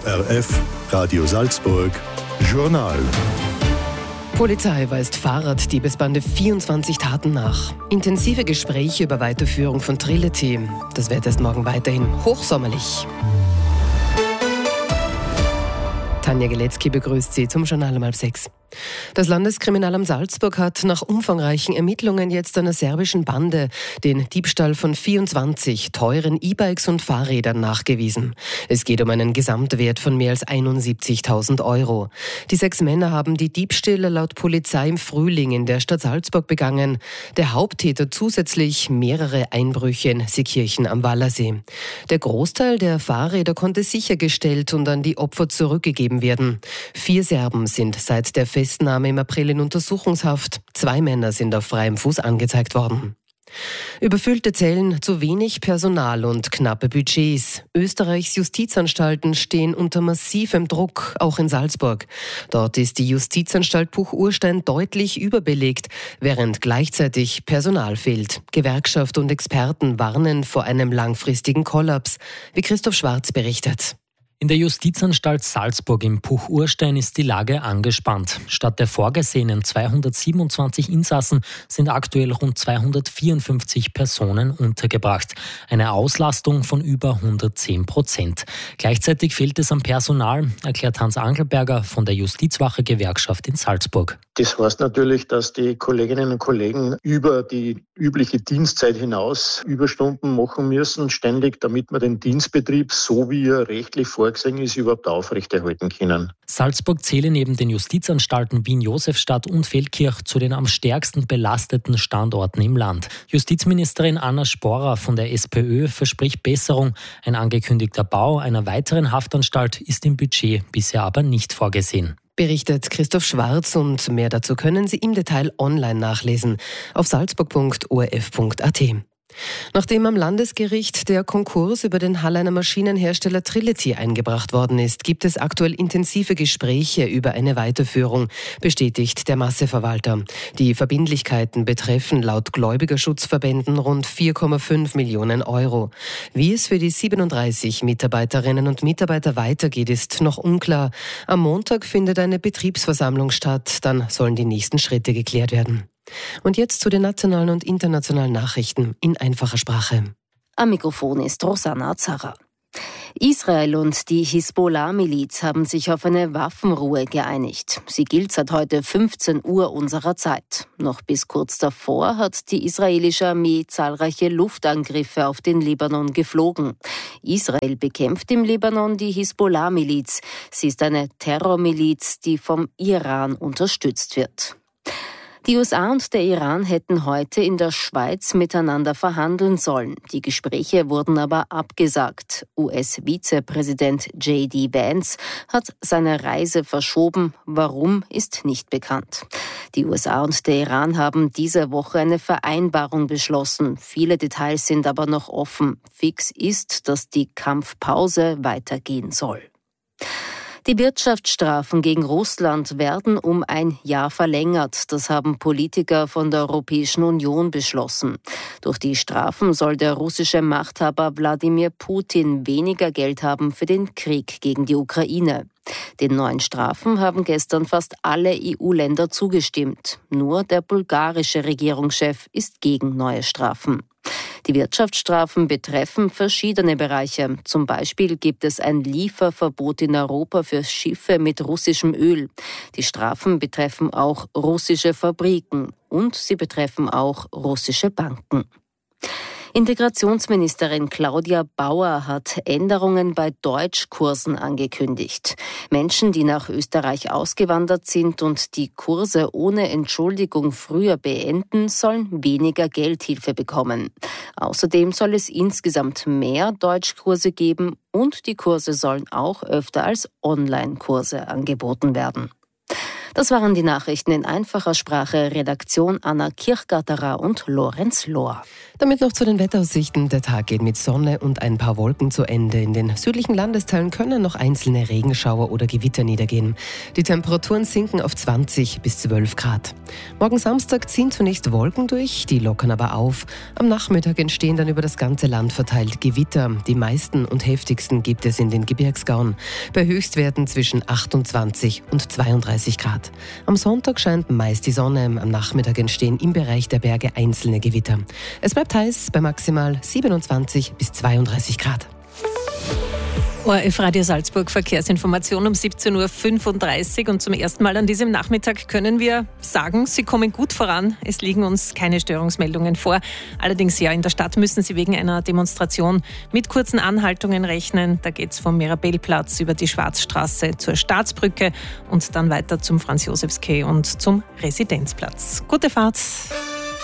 ORF Radio Salzburg Journal. Polizei weist Fahrraddiebesbande 24 Taten nach. Intensive Gespräche über Weiterführung von Triletti. Das Wetter ist morgen weiterhin hochsommerlich. Tanja Geletzky begrüßt Sie zum Journal um 5:30. Das Landeskriminalamt Salzburg hat nach umfangreichen Ermittlungen jetzt einer serbischen Bande den Diebstahl von 24 teuren E-Bikes und Fahrrädern nachgewiesen. Es geht um einen Gesamtwert von mehr als 71.000 Euro. Die 6 Männer haben die Diebstähle laut Polizei im Frühling in der Stadt Salzburg begangen. Der Haupttäter zusätzlich mehrere Einbrüche in Seekirchen am Wallersee. Der Großteil der Fahrräder konnte sichergestellt und an die Opfer zurückgegeben werden. 4 Serben sind seit der Festnahme im April in Untersuchungshaft. 2 Männer sind auf freiem Fuß angezeigt worden. Überfüllte Zellen, zu wenig Personal und knappe Budgets. Österreichs Justizanstalten stehen unter massivem Druck, auch in Salzburg. Dort ist die Justizanstalt Buch-Urstein deutlich überbelegt, während gleichzeitig Personal fehlt. Gewerkschaft und Experten warnen vor einem langfristigen Kollaps, wie Christoph Schwarz berichtet. In der Justizanstalt Salzburg im Buch-Urstein ist die Lage angespannt. Statt der vorgesehenen 227 Insassen sind aktuell rund 254 Personen untergebracht. Eine Auslastung von über 110%. Gleichzeitig fehlt es am Personal, erklärt Hans Angelberger von der Justizwache-Gewerkschaft in Salzburg. Das heißt natürlich, dass die Kolleginnen und Kollegen über die übliche Dienstzeit hinaus Überstunden machen müssen, ständig, damit man den Dienstbetrieb, so wie er rechtlich vorgesehen ist, überhaupt aufrechterhalten können. Salzburg zähle neben den Justizanstalten Wien-Josefstadt und Feldkirch zu den am stärksten belasteten Standorten im Land. Justizministerin Anna Sporer von der SPÖ verspricht Besserung. Ein angekündigter Bau einer weiteren Haftanstalt ist im Budget bisher aber nicht vorgesehen. Berichtet Christoph Schwarz, und mehr dazu können Sie im Detail online nachlesen auf salzburg.orf.at. Nachdem am Landesgericht der Konkurs über den Halleiner Maschinenhersteller Triletti eingebracht worden ist, gibt es aktuell intensive Gespräche über eine Weiterführung, bestätigt der Masseverwalter. Die Verbindlichkeiten betreffen laut Gläubigerschutzverbänden rund 4,5 Millionen Euro. Wie es für die 37 Mitarbeiterinnen und Mitarbeiter weitergeht, ist noch unklar. Am Montag findet eine Betriebsversammlung statt, dann sollen die nächsten Schritte geklärt werden. Und jetzt zu den nationalen und internationalen Nachrichten in einfacher Sprache. Am Mikrofon ist Rosanna Zarra. Israel und die Hisbollah-Miliz haben sich auf eine Waffenruhe geeinigt. Sie gilt seit heute 15 Uhr unserer Zeit. Noch bis kurz davor hat die israelische Armee zahlreiche Luftangriffe auf den Libanon geflogen. Israel bekämpft im Libanon die Hisbollah-Miliz. Sie ist eine Terrormiliz, die vom Iran unterstützt wird. Die USA und der Iran hätten heute in der Schweiz miteinander verhandeln sollen. Die Gespräche wurden aber abgesagt. US-Vizepräsident J.D. Vance hat seine Reise verschoben. Warum, ist nicht bekannt. Die USA und der Iran haben diese Woche eine Vereinbarung beschlossen. Viele Details sind aber noch offen. Fix ist, dass die Kampfpause weitergehen soll. Die Wirtschaftsstrafen gegen Russland werden um ein Jahr verlängert. Das haben Politiker von der Europäischen Union beschlossen. Durch die Strafen soll der russische Machthaber Wladimir Putin weniger Geld haben für den Krieg gegen die Ukraine. Den neuen Strafen haben gestern fast alle EU-Länder zugestimmt. Nur der bulgarische Regierungschef ist gegen neue Strafen. Die Wirtschaftsstrafen betreffen verschiedene Bereiche. Zum Beispiel gibt es ein Lieferverbot in Europa für Schiffe mit russischem Öl. Die Strafen betreffen auch russische Fabriken und sie betreffen auch russische Banken. Integrationsministerin Claudia Bauer hat Änderungen bei Deutschkursen angekündigt. Menschen, die nach Österreich ausgewandert sind und die Kurse ohne Entschuldigung früher beenden, sollen weniger Geldhilfe bekommen. Außerdem soll es insgesamt mehr Deutschkurse geben und die Kurse sollen auch öfter als Online-Kurse angeboten werden. Das waren die Nachrichten in einfacher Sprache. Redaktion Anna Kirchgatterer und Lorenz Lohr. Damit noch zu den Wetteraussichten. Der Tag geht mit Sonne und ein paar Wolken zu Ende. In den südlichen Landesteilen können noch einzelne Regenschauer oder Gewitter niedergehen. Die Temperaturen sinken auf 20 bis 12 Grad. Morgen Samstag ziehen zunächst Wolken durch, die lockern aber auf. Am Nachmittag entstehen dann über das ganze Land verteilt Gewitter. Die meisten und heftigsten gibt es in den Gebirgsgauen. Bei Höchstwerten zwischen 28 und 32 Grad. Am Sonntag scheint meist die Sonne. Am Nachmittag entstehen im Bereich der Berge einzelne Gewitter. Es bleibt heiß bei maximal 27 bis 32 Grad. ORF Radio Salzburg Verkehrsinformation um 17.35 Uhr und zum ersten Mal an diesem Nachmittag können wir sagen, Sie kommen gut voran. Es liegen uns keine Störungsmeldungen vor. Allerdings ja, in der Stadt müssen Sie wegen einer Demonstration mit kurzen Anhaltungen rechnen. Da geht es vom Mirabellplatz über die Schwarzstraße zur Staatsbrücke und dann weiter zum Franz-Josefs-Quai und zum Residenzplatz. Gute Fahrt!